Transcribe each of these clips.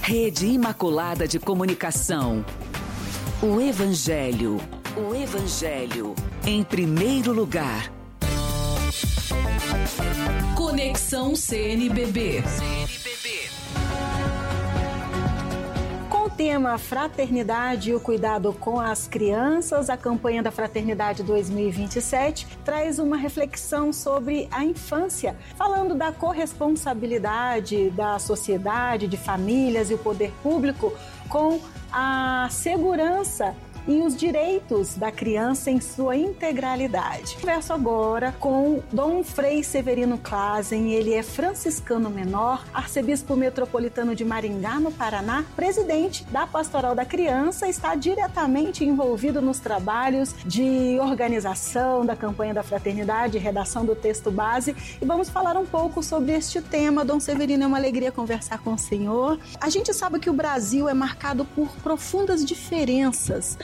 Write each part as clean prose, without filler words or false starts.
Rede Imaculada de Comunicação. O Evangelho. O Evangelho. Em primeiro lugar. Conexão CNBB. Com o tema Fraternidade e o cuidado com as crianças, a campanha da Fraternidade 2027 traz uma reflexão sobre a infância, falando da corresponsabilidade da sociedade, de famílias e o poder público com a segurança e os direitos da criança em sua integralidade. Converso agora com Dom Frei Severino Clasen. Ele é franciscano menor, arcebispo metropolitano de Maringá, no Paraná, presidente da Pastoral da Criança, está diretamente envolvido nos trabalhos de organização da campanha da fraternidade, redação do texto base, e vamos falar um pouco sobre este tema. Dom Severino, é uma alegria conversar com o senhor. A gente sabe que o Brasil é marcado por profundas diferenças,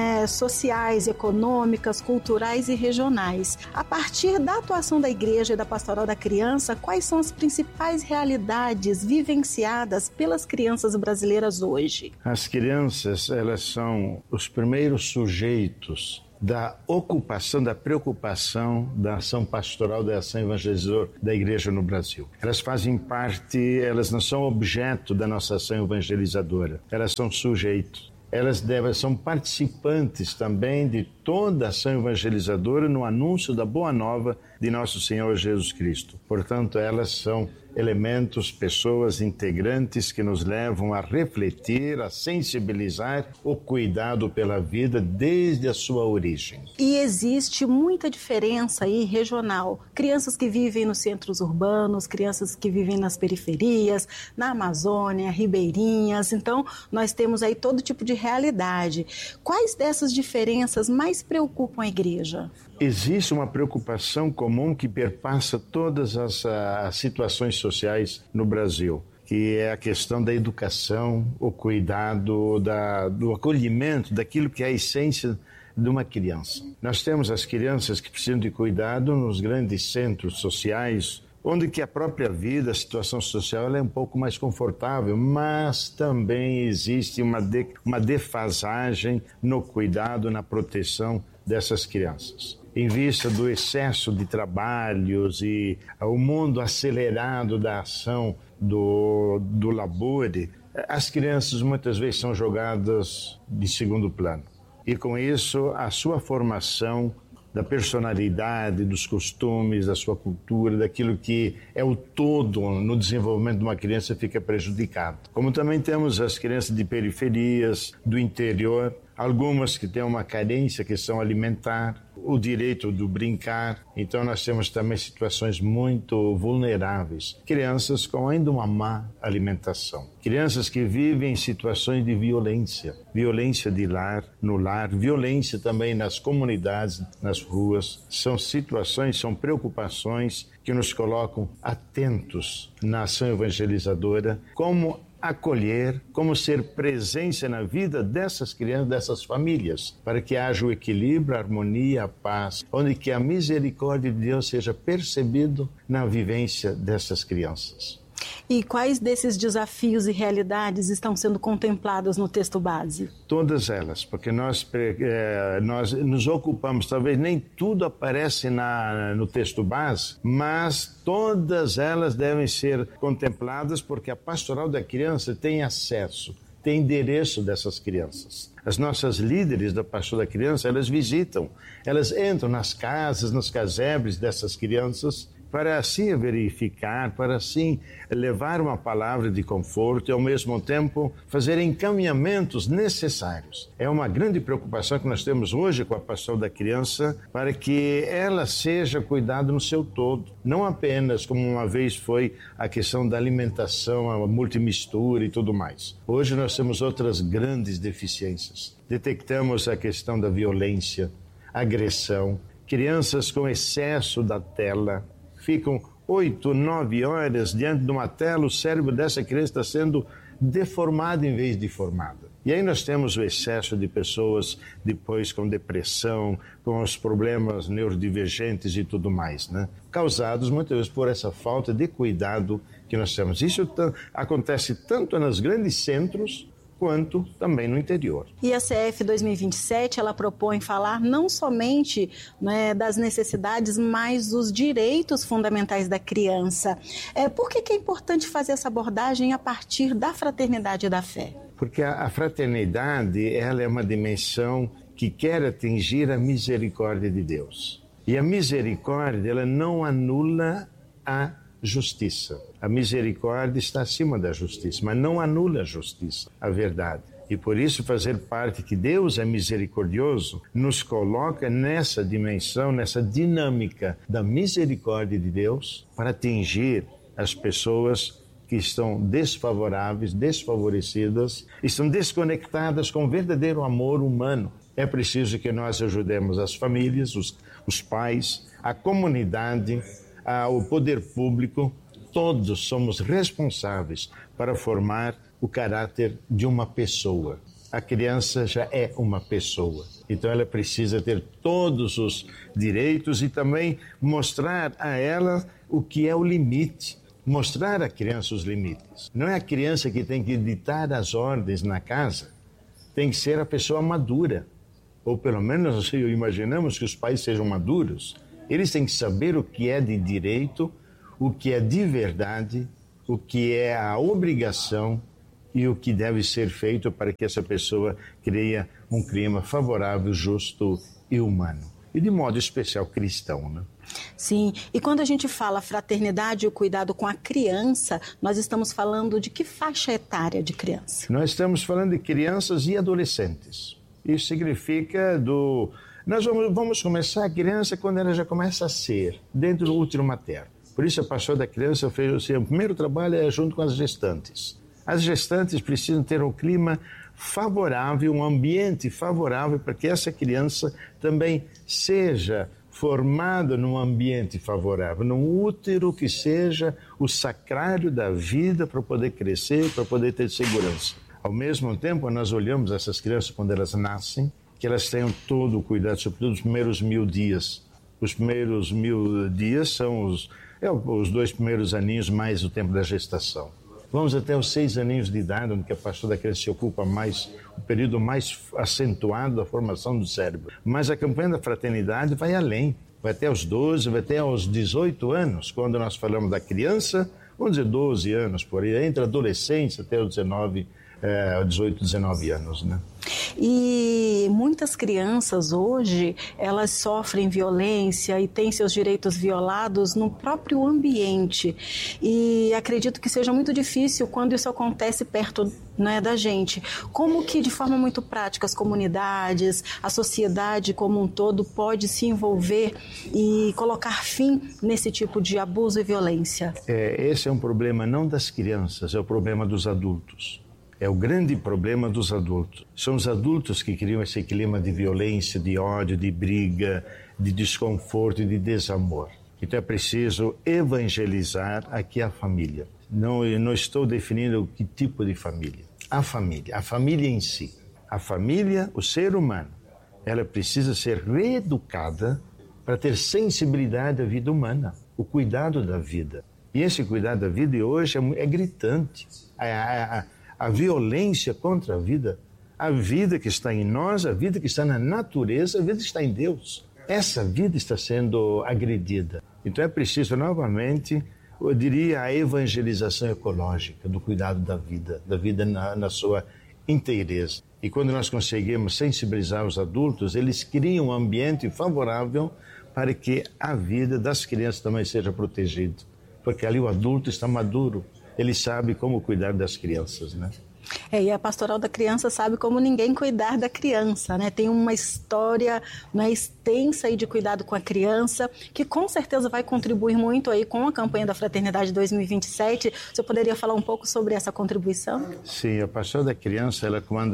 sociais, econômicas, culturais e regionais. A partir da atuação da Igreja e da Pastoral da Criança, quais são as principais realidades vivenciadas pelas crianças brasileiras hoje? As crianças, elas são os primeiros sujeitos da ocupação, da preocupação da ação pastoral, da ação evangelizadora da Igreja no Brasil. Elas fazem parte, elas não são objeto da nossa ação evangelizadora, elas são sujeitos. Elas são participantes também de toda a ação evangelizadora no anúncio da Boa Nova de Nosso Senhor Jesus Cristo. Portanto, elas são elementos, pessoas integrantes que nos levam a refletir, a sensibilizar o cuidado pela vida desde a sua origem. E existe muita diferença aí regional. Crianças que vivem nos centros urbanos, crianças que vivem nas periferias, na Amazônia, ribeirinhas. Então, nós temos aí todo tipo de realidade. Quais dessas diferenças mais preocupam a Igreja? Existe uma preocupação comum que perpassa todas as situações sociais no Brasil, que é a questão da educação, o cuidado, do acolhimento, daquilo que é a essência de uma criança. Nós temos as crianças que precisam de cuidado nos grandes centros sociais, onde que a própria vida, a situação social, ela é um pouco mais confortável, mas também existe uma defasagem no cuidado, na proteção dessas crianças. Em vista do excesso de trabalhos e o mundo acelerado da ação do labore, as crianças muitas vezes são jogadas de segundo plano. E com isso, a sua formação da personalidade, dos costumes, da sua cultura, daquilo que é o todo no desenvolvimento de uma criança fica prejudicado. Como também temos as crianças de periferias, do interior, algumas que têm uma carência, questão alimentar, o direito do brincar. Então nós temos também situações muito vulneráveis. Crianças com ainda uma má alimentação. Crianças que vivem em situações de violência. Violência de lar, no lar, violência também nas comunidades, nas ruas. São situações, são preocupações que nos colocam atentos na ação evangelizadora, como acolher, como ser presença na vida dessas crianças, dessas famílias, para que haja o equilíbrio, a harmonia, a paz, onde que a misericórdia de Deus seja percebido na vivência dessas crianças. E quais desses desafios e realidades estão sendo contemplados no texto base? Todas elas, porque nós nos ocupamos, talvez nem tudo aparece no texto base, mas todas elas devem ser contempladas porque a Pastoral da Criança tem acesso, tem endereço dessas crianças. As nossas líderes da Pastoral da Criança, elas visitam, elas entram nas casas, nos casebres dessas crianças, para assim verificar, para assim levar uma palavra de conforto e ao mesmo tempo fazer encaminhamentos necessários. É uma grande preocupação que nós temos hoje com a Pastoral da Criança para que ela seja cuidada no seu todo, não apenas como uma vez foi a questão da alimentação, a multimistura e tudo mais. Hoje nós temos outras grandes deficiências. Detectamos a questão da violência, agressão, crianças com excesso da tela, ficam 8, 9 horas diante de uma tela, o cérebro dessa criança está sendo deformado em vez de formado. E aí nós temos o excesso de pessoas depois com depressão, com os problemas neurodivergentes e tudo mais, né? Causados muitas vezes por essa falta de cuidado que nós temos. Isso acontece tanto nos grandes centros quanto também no interior. E a CF 2027, ela propõe falar não somente, né, das necessidades, mas dos direitos fundamentais da criança. Por que é importante fazer essa abordagem a partir da fraternidade e da fé? Porque a fraternidade, ela é uma dimensão que quer atingir a misericórdia de Deus. E a misericórdia, ela não anula a justiça. A misericórdia está acima da justiça, mas não anula a justiça, a verdade. E por isso fazer parte que Deus é misericordioso nos coloca nessa dimensão, nessa dinâmica da misericórdia de Deus para atingir as pessoas que estão desfavoráveis, desfavorecidas, estão desconectadas com o verdadeiro amor humano. É preciso que nós ajudemos as famílias, os pais, a comunidade, o poder público. Todos somos responsáveis para formar o caráter de uma pessoa. A criança já é uma pessoa, então ela precisa ter todos os direitos e também mostrar a ela o que é o limite. Mostrar à criança os limites. Não é a criança que tem que ditar as ordens na casa, tem que ser a pessoa madura. Ou pelo menos imaginamos que os pais sejam maduros. Eles têm que saber o que é de direito, o que é de verdade, o que é a obrigação e o que deve ser feito para que essa pessoa crie um clima favorável, justo e humano. E de modo especial cristão, né? Sim, e quando a gente fala fraternidade e o cuidado com a criança, nós estamos falando de que faixa etária de criança? Nós estamos falando de crianças e adolescentes. Isso significa Nós vamos começar a criança quando ela já começa a ser, dentro do útero materno. Por isso a pastoral da criança fez o primeiro trabalho é junto com as gestantes. As gestantes precisam ter um clima favorável, um ambiente favorável para que essa criança também seja formada num ambiente favorável, num útero que seja o sacrário da vida para poder crescer, para poder ter segurança. Ao mesmo tempo, nós olhamos essas crianças quando elas nascem, que elas tenham todo o cuidado, sobretudo os primeiros 1000 dias. Os primeiros 1000 dias são os 2 primeiros aninhos mais o tempo da gestação. Vamos até os 6 aninhos de idade, onde a pastoral da criança se ocupa mais, o período mais acentuado da formação do cérebro. Mas a campanha da fraternidade vai além, vai até os 12, vai até aos 18 anos, quando nós falamos da criança, vamos dizer 12 anos, por aí, entre a adolescência até os 18, 19 anos, né? E muitas crianças hoje, elas sofrem violência e têm seus direitos violados no próprio ambiente. E acredito que seja muito difícil quando isso acontece perto, né, da gente. Como que, de forma muito prática, as comunidades, a sociedade como um todo pode se envolver e colocar fim nesse tipo de abuso e violência? Esse é um problema não das crianças, é o problema dos adultos. É o grande problema dos adultos. São os adultos que criam esse clima de violência, de ódio, de briga, de desconforto e de desamor. Então é preciso evangelizar aqui a família. Não estou definindo que tipo de família. A família em si. A família, o ser humano, ela precisa ser reeducada para ter sensibilidade à vida humana, o cuidado da vida. E esse cuidado da vida hoje é gritante. A violência contra a vida que está em nós, a vida que está na natureza, a vida que está em Deus. Essa vida está sendo agredida. Então é preciso, novamente, eu diria, a evangelização ecológica, do cuidado da vida na sua inteireza. E quando nós conseguimos sensibilizar os adultos, eles criam um ambiente favorável para que a vida das crianças também seja protegida. Porque ali o adulto está maduro. Ele sabe como cuidar das crianças, né? E a pastoral da criança sabe como ninguém cuidar da criança, né? Tem uma história, né, extensa aí de cuidado com a criança, que com certeza vai contribuir muito aí com a campanha da Fraternidade 2027. O senhor poderia falar um pouco sobre essa contribuição? Sim, a pastoral da criança,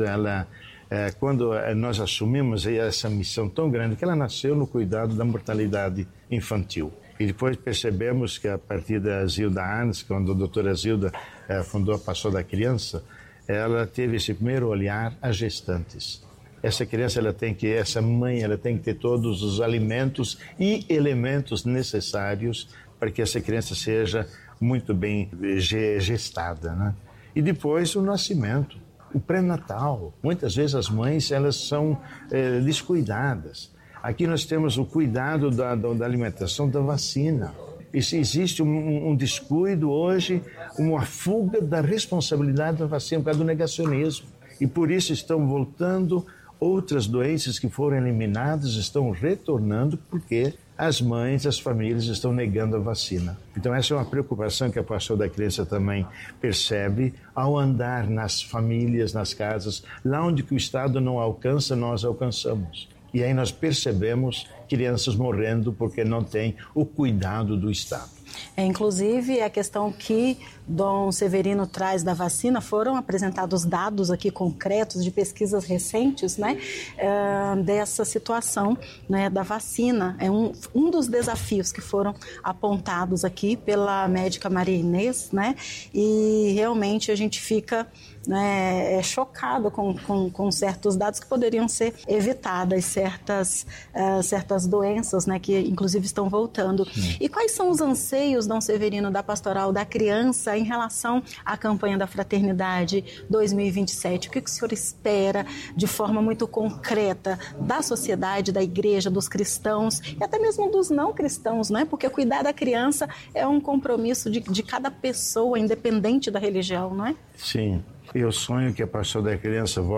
quando nós assumimos essa missão tão grande, que ela nasceu no cuidado da mortalidade infantil. E depois percebemos que a partir da Zilda Arnes, quando a doutora Zilda fundou a Pastoral da Criança, ela teve esse primeiro olhar às gestantes. Essa criança, essa mãe, ela tem que ter todos os alimentos e elementos necessários para que essa criança seja muito bem gestada, né? E depois o nascimento, o pré-natal. Muitas vezes as mães, elas são descuidadas. Aqui nós temos o cuidado da alimentação, da vacina. E se existe um descuido hoje, uma fuga da responsabilidade da vacina por causa do negacionismo. E por isso estão voltando outras doenças que foram eliminadas, estão retornando porque as mães, as famílias estão negando a vacina. Então essa é uma preocupação que a Pastoral da Criança também percebe ao andar nas famílias, nas casas, lá onde que o Estado não alcança, nós alcançamos. E aí nós percebemos crianças morrendo porque não tem o cuidado do Estado. Inclusive, a questão que Dom Severino traz da vacina, foram apresentados dados aqui concretos de pesquisas recentes, né, dessa situação, né, da vacina. É um dos desafios que foram apontados aqui pela médica Maria Inês, né, e realmente a gente fica, né, chocado com certos dados que poderiam ser evitadas, certas doenças, né, que inclusive estão voltando. E quais são os anseios, Dom Severino, da Pastoral da Criança em relação à campanha da Fraternidade 2027? O que o senhor espera de forma muito concreta da sociedade, da igreja, dos cristãos e até mesmo dos não cristãos, né? Porque cuidar da criança é um compromisso de cada pessoa, independente da religião, não é? Sim. Eu sonho que a Pastoral da Criança